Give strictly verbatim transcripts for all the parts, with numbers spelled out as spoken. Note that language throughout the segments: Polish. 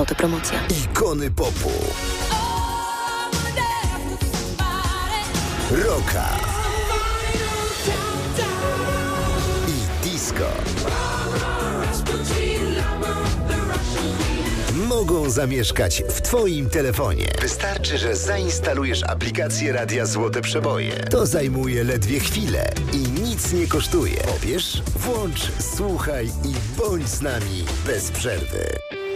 Autopromocja. Ikony popu. Rocka. I disco. Mogą zamieszkać w Twoim telefonie. Wystarczy, że zainstalujesz aplikację Radia Złote Przeboje. To zajmuje ledwie chwilę i nic nie kosztuje. Pobierz, włącz, słuchaj i bądź z nami bez przerwy.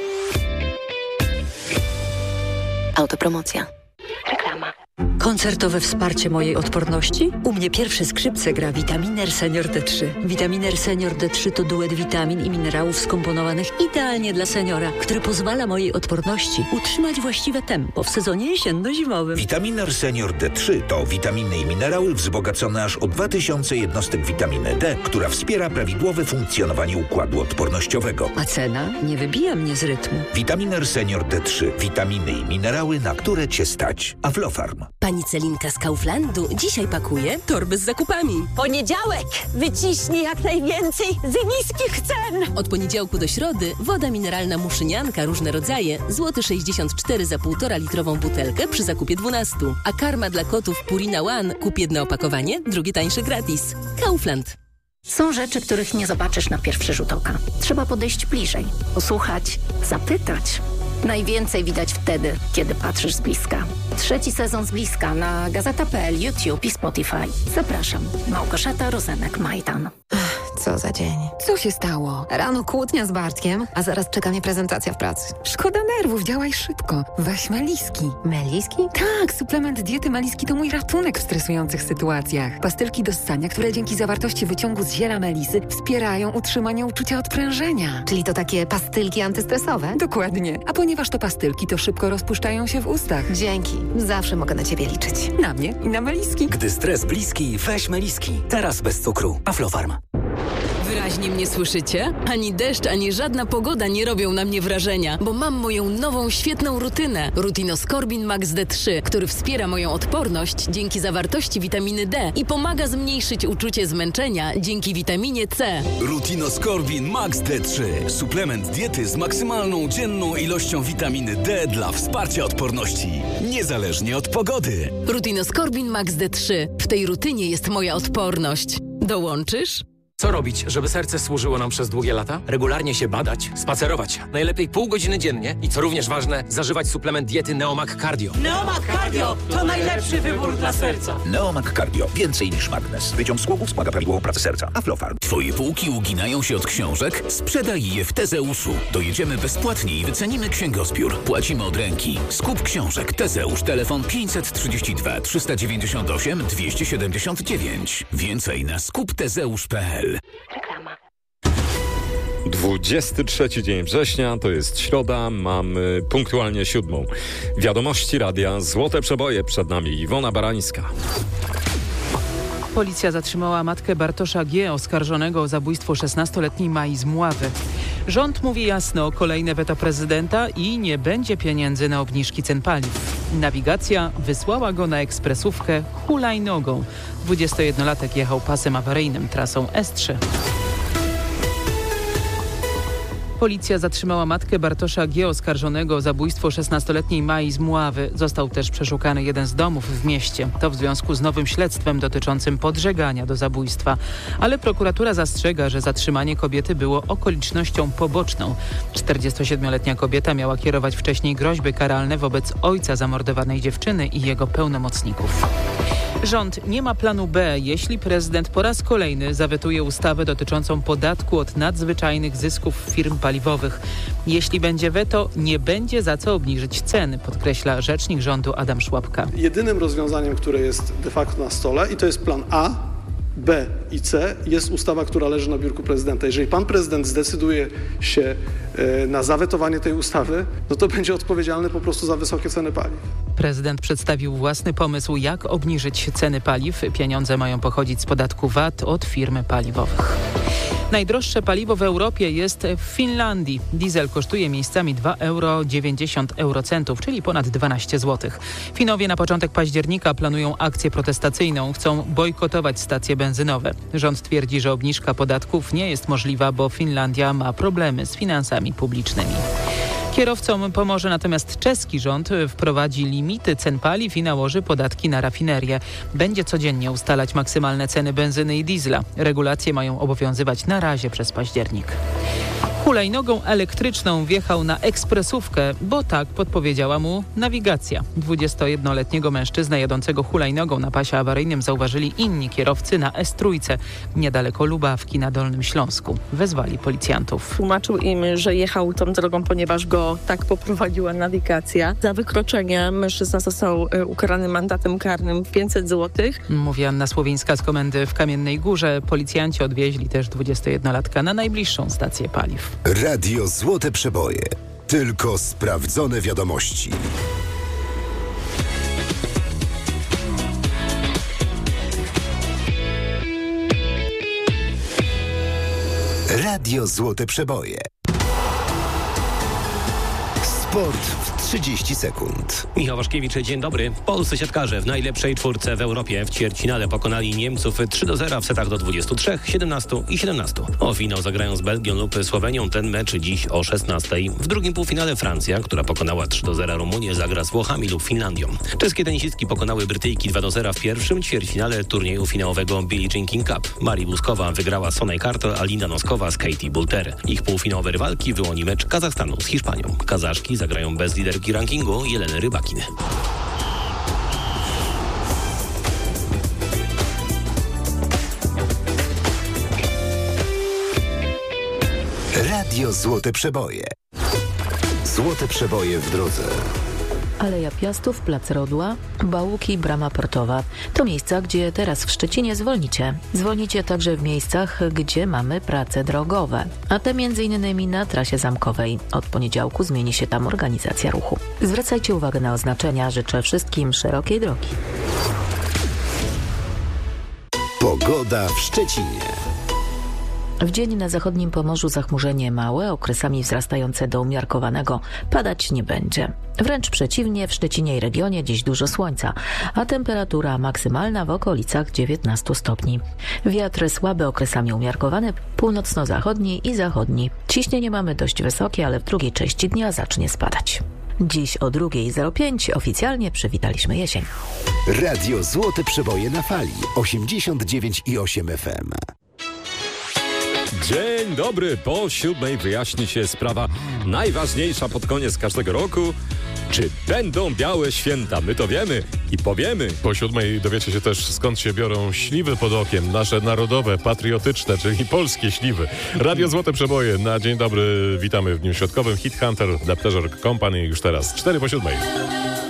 Autopromocja. Reklama. Koncertowe wsparcie mojej odporności? U mnie pierwsze skrzypce gra Vitaminer Senior D trzy. Vitaminer Senior D trzy to duet witamin i minerałów skomponowanych idealnie dla seniora, który pozwala mojej odporności utrzymać właściwe tempo w sezonie jesienno-zimowym. Vitaminer Senior D trzy to witaminy i minerały wzbogacone aż o dwa tysiące jednostek witaminy D, która wspiera prawidłowe funkcjonowanie układu odpornościowego. A cena nie wybija mnie z rytmu. Vitaminer Senior D trzy. Witaminy i minerały, na które Cię stać. Aflofarm. Pani Celinka z Kauflandu dzisiaj pakuje torby z zakupami. Poniedziałek! Wyciśnij jak najwięcej z niskich cen! Od poniedziałku do środy woda mineralna Muszynianka, różne rodzaje, złoty sześćdziesiąt cztery za półtora litrową butelkę przy zakupie dwunastu. A karma dla kotów Purina One, kup jedno opakowanie, drugie tańsze gratis. Kaufland. Są rzeczy, których nie zobaczysz na pierwszy rzut oka. Trzeba podejść bliżej, posłuchać, zapytać. Najwięcej widać wtedy, kiedy patrzysz z bliska. Trzeci sezon z bliska na gazeta kropka pe el, YouTube i Spotify. Zapraszam. Małgorzata Rozenek-Majdan. Co za dzień. Co się stało? Rano kłótnia z Bartkiem, a zaraz czeka mnie prezentacja w pracy. Szkoda nerwów, działaj szybko. Weź Meliski. Meliski? Tak, suplement diety Meliski to mój ratunek w stresujących sytuacjach. Pastylki do ssania, które dzięki zawartości wyciągu z ziela melisy wspierają utrzymanie uczucia odprężenia. Czyli to takie pastylki antystresowe? Dokładnie. A ponieważ to pastylki, to szybko rozpuszczają się w ustach. Dzięki. Zawsze mogę na ciebie liczyć. Na mnie i na Meliski. Gdy stres bliski, weź Meliski. Teraz bez cukru. Aflofarm. Wyraźnie mnie słyszycie? Ani deszcz, ani żadna pogoda nie robią na mnie wrażenia, bo mam moją nową, świetną rutynę. Rutinoskorbin Max D trzy, który wspiera moją odporność dzięki zawartości witaminy D i pomaga zmniejszyć uczucie zmęczenia dzięki witaminie C. Rutinoskorbin Max D trzy. Suplement diety z maksymalną dzienną ilością witaminy D dla wsparcia odporności. Niezależnie od pogody. Rutinoskorbin Max D trzy. W tej rutynie jest moja odporność. Dołączysz? Co robić, żeby serce służyło nam przez długie lata? Regularnie się badać, spacerować, najlepiej pół godziny dziennie i co również ważne, zażywać suplement diety Neomag Cardio. Neomag Cardio to najlepszy wybór dla serca. Neomag Cardio. Więcej niż magnes. Wyciąg z kłubów wspomaga prawidłową pracę serca. Aflofarm. Twoje półki uginają się od książek? Sprzedaj je w Tezeuszu. Dojedziemy bezpłatnie i wycenimy księgozbiór. Płacimy od ręki. Skup książek. Tezeusz. Telefon pięćset trzydzieści dwa trzysta dziewięćdziesiąt osiem dwieście siedemdziesiąt dziewięć. Więcej na skup tezeusz kropka pe el. Reklama. dwudziesty trzeci dzień września, to jest środa, mamy punktualnie siódmą. Wiadomości radia Złote Przeboje, przed nami Iwona Barańska. Policja zatrzymała matkę Bartosza G., oskarżonego o zabójstwo szesnastoletniej Mai z Mławy. Rząd mówi jasno, kolejne weto prezydenta i nie będzie pieniędzy na obniżki cen paliw. Nawigacja wysłała go na ekspresówkę hulajnogą. dwudziestojednolatek jechał pasem awaryjnym trasą S trzy. Policja zatrzymała matkę Bartosza G., oskarżonego o zabójstwo szesnastoletniej Mai z Mławy. Został też przeszukany jeden z domów w mieście. To w związku z nowym śledztwem dotyczącym podżegania do zabójstwa. Ale prokuratura zastrzega, że zatrzymanie kobiety było okolicznością poboczną. czterdziestosiedmioletnia kobieta miała kierować wcześniej groźby karalne wobec ojca zamordowanej dziewczyny i jego pełnomocników. Rząd nie ma planu B, jeśli prezydent po raz kolejny zawetuje ustawę dotyczącą podatku od nadzwyczajnych zysków firm paliwowych. Jeśli będzie weto, nie będzie za co obniżyć ceny, podkreśla rzecznik rządu Adam Szłapka. Jedynym rozwiązaniem, które jest de facto na stole, i to jest plan A, B i C, jest ustawa, która leży na biurku prezydenta. Jeżeli pan prezydent zdecyduje się na zawetowanie tej ustawy, no to będzie odpowiedzialny po prostu za wysokie ceny paliw. Prezydent przedstawił własny pomysł, jak obniżyć ceny paliw. Pieniądze mają pochodzić z podatku V A T od firm paliwowych. Najdroższe paliwo w Europie jest w Finlandii. Diesel kosztuje miejscami dwa euro dziewięćdziesiąt eurocentów, czyli ponad dwanaście złotych. Finowie na początek października planują akcję protestacyjną. Chcą bojkotować stacje benzynowe. Rząd twierdzi, że obniżka podatków nie jest możliwa, bo Finlandia ma problemy z finansami publicznymi. Kierowcom pomoże natomiast czeski rząd. Wprowadzi limity cen paliw i nałoży podatki na rafinerię. Będzie codziennie ustalać maksymalne ceny benzyny i diesla. Regulacje mają obowiązywać na razie przez październik. Hulajnogą elektryczną wjechał na ekspresówkę, bo tak podpowiedziała mu nawigacja. dwudziestojednoletniego mężczyznę jadącego hulajnogą na pasie awaryjnym zauważyli inni kierowcy na es trzy, niedaleko Lubawki na Dolnym Śląsku. Wezwali policjantów. Tłumaczył im, że jechał tą drogą, ponieważ go tak poprowadziła nawigacja. Za wykroczenie mężczyzna został ukarany mandatem karnym w pięćset złotych. Mówi Anna Słowińska z komendy w Kamiennej Górze. Policjanci odwieźli też dwudziestojednolatka na najbliższą stację paliw. Radio Złote Przeboje. Tylko sprawdzone wiadomości. Radio Złote Przeboje. Sport w trzydzieści sekund. Michał Waszkiewicz, dzień dobry. Polscy siatkarze w najlepszej czwórce w Europie w ćwierćfinale pokonali Niemców trzy do zera w setach do dwudziestu trzech, siedemnastu i siedemnastu. O finał zagrają z Belgią lub Słowenią. Ten mecz dziś o szesnastej. W drugim półfinale Francja, która pokonała trzy do zera Rumunię, zagra z Włochami lub Finlandią. Czeskie tenisistki pokonały Brytyjki dwa do zera w pierwszym ćwierćfinale turnieju finałowego Billie Jean King Cup. Marii Buzkowa wygrała Sonaj Carter, a Linda Noskowa z Katie Boulter. Ich półfinałowe rywalki wyłoni mecz Kazachstanu z Hiszpanią. Kazaszki zagrają bez liderki rankingu Jeleny Rybakin. Radio Złote Przeboje. Złote Przeboje w drodze. Aleja Piastów, Plac Rodła, Bałuki, Brama Portowa. To miejsca, gdzie teraz w Szczecinie zwolnicie. Zwolnicie także w miejscach, gdzie mamy prace drogowe. A te między innymi na trasie zamkowej. Od poniedziałku zmieni się tam organizacja ruchu. Zwracajcie uwagę na oznaczenia. Życzę wszystkim szerokiej drogi. Pogoda w Szczecinie. W dzień na zachodnim Pomorzu zachmurzenie małe, okresami wzrastające do umiarkowanego. Padać nie będzie. Wręcz przeciwnie, w Szczecinie i regionie dziś dużo słońca, a temperatura maksymalna w okolicach dziewiętnastu stopni. Wiatr słaby, okresami umiarkowany, północno-zachodni i zachodni. Ciśnienie mamy dość wysokie, ale w drugiej części dnia zacznie spadać. Dziś o drugiej zero pięć oficjalnie przywitaliśmy jesień. Radio Złote Przeboje na fali osiemdziesiąt dziewięć i osiem F M. Dzień dobry, po siódmej wyjaśni się sprawa najważniejsza pod koniec każdego roku. Czy będą białe święta? My to wiemy i powiemy. Po siódmej dowiecie się też, skąd się biorą śliwy pod okiem. Nasze narodowe, patriotyczne, czyli polskie śliwy. Radio Złote Przeboje. Na dzień dobry witamy w dniu środkowym. Hit Hunter, The Pleasure Company już teraz. Cztery po siódmej.